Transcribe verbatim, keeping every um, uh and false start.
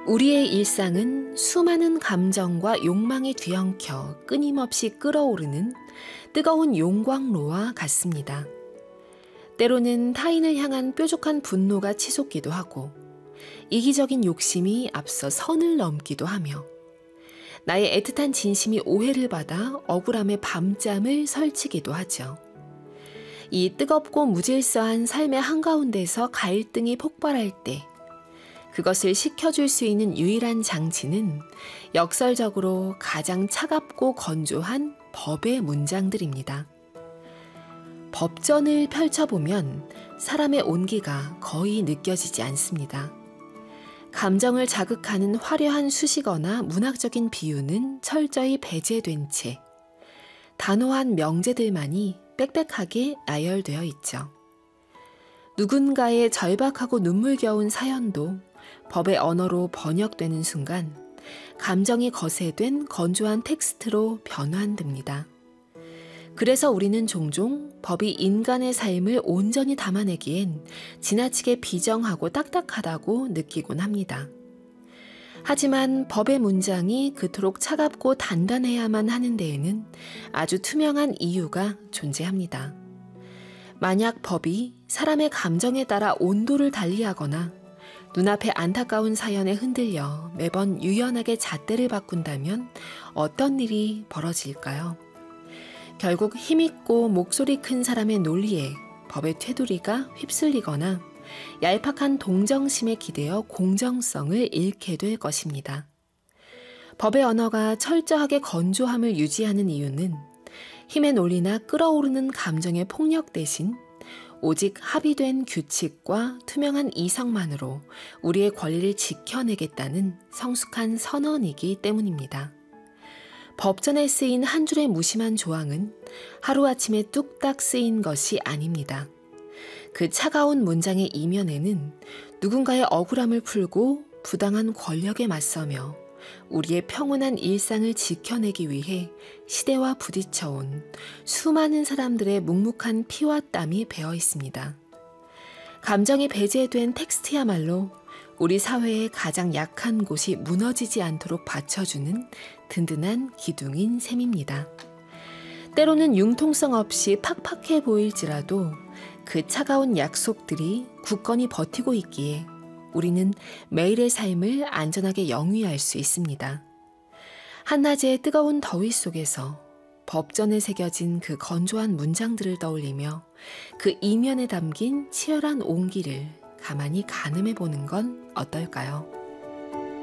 우리의 일상은 수많은 감정과 욕망이 뒤엉켜 끊임없이 끓어오르는 뜨거운 용광로와 같습니다. 때로는 타인을 향한 뾰족한 분노가 치솟기도 하고 이기적인 욕심이 앞서 선을 넘기도 하며 나의 애틋한 진심이 오해를 받아 억울함에 밤잠을 설치기도 하죠. 이 뜨겁고 무질서한 삶의 한가운데서 갈등이 폭발할 때 그것을 식혀줄 수 있는 유일한 장치는 역설적으로 가장 차갑고 건조한 법의 문장들입니다. 법전을 펼쳐보면 사람의 온기가 거의 느껴지지 않습니다. 감정을 자극하는 화려한 수식어나 문학적인 비유는 철저히 배제된 채 단호한 명제들만이 빽빽하게 나열되어 있죠. 누군가의 절박하고 눈물겨운 사연도 법의 언어로 번역되는 순간 감정이 거세된 건조한 텍스트로 변환됩니다. 그래서 우리는 종종 법이 인간의 삶을 온전히 담아내기엔 지나치게 비정하고 딱딱하다고 느끼곤 합니다. 하지만 법의 문장이 그토록 차갑고 단단해야만 하는 데에는 아주 투명한 이유가 존재합니다. 만약 법이 사람의 감정에 따라 온도를 달리하거나 눈앞의 안타까운 사연에 흔들려 매번 유연하게 잣대를 바꾼다면 어떤 일이 벌어질까요? 결국 힘있고 목소리 큰 사람의 논리에 법의 테두리가 휩쓸리거나 얄팍한 동정심에 기대어 공정성을 잃게 될 것입니다. 법의 언어가 철저하게 건조함을 유지하는 이유는 힘의 논리나 끓어오르는 감정의 폭력 대신 오직 합의된 규칙과 투명한 이성만으로 우리의 권리를 지켜내겠다는 성숙한 선언이기 때문입니다. 법전에 쓰인 한 줄의 무심한 조항은 하루아침에 뚝딱 쓰인 것이 아닙니다. 그 차가운 문장의 이면에는 누군가의 억울함을 풀고 부당한 권력에 맞서며 우리의 평온한 일상을 지켜내기 위해 시대와 부딪혀온 수많은 사람들의 묵묵한 피와 땀이 배어 있습니다. 감정이 배제된 텍스트야말로 우리 사회의 가장 약한 곳이 무너지지 않도록 받쳐주는 든든한 기둥인 셈입니다. 때로는 융통성 없이 팍팍해 보일지라도 그 차가운 약속들이 굳건히 버티고 있기에 우리는 매일의 삶을 안전하게 영위할 수 있습니다. 한낮의 뜨거운 더위 속에서 법전에 새겨진 그 건조한 문장들을 떠올리며 그 이면에 담긴 치열한 온기를 가만히 가늠해 보는 건 어떨까요?